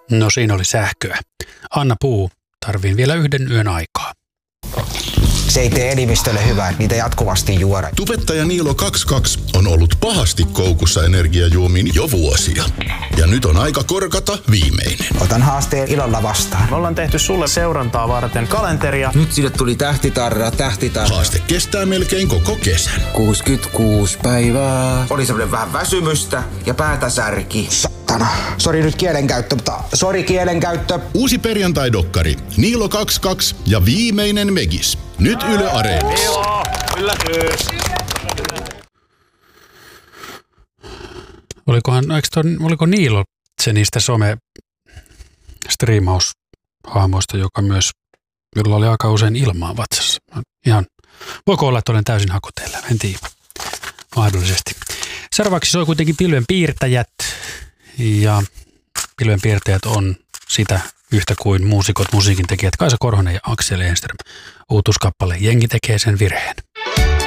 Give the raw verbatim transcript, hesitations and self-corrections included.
No siinä oli sähköä. Anna Puu, tarviin vielä yhden yön aikaa. Se ei tee elimistölle hyvää, niitä jatkuvasti juoda. Tubettaja Niilo kaksikymmentäkaksi on ollut pahasti koukussa energiajuomiin jo vuosia. Ja nyt on aika korkata viimeinen. Otan haasteen ilolla vastaan. Me ollaan tehty sulle seurantaa varten kalenteria. Nyt sille tuli tähtitarra, tähtitarra. Haaste kestää melkein koko kesän. kuusikymmentäkuusi päivää. Oli semmoinen vähän väsymystä ja päätä särki. Saatana. Sori nyt kielenkäyttö, mutta sori kielenkäyttö. Uusi perjantai-dokkari Niilo kaksikymmentäkaksi ja viimeinen Megis. Nyt Yle Areenassa. Joo, yllätys. Olikohan, eikö ton, oliko Niilo se niistä some-striimaushahmoista, joka myös, jolla oli aika usein ilmaa vatsassa? Ihan, voiko olla, että olen täysin hakoteilla? En tiedä. Mahdollisesti. Seuraavaksi soi kuitenkin Pilven piirtäjät. Ja Pilven piirtäjät on sitä yhtä kuin muusikot, musiikintekijät Kaisa Korhonen ja Aksel Enström. Uutuuskappale Jengi tekee sen virheen.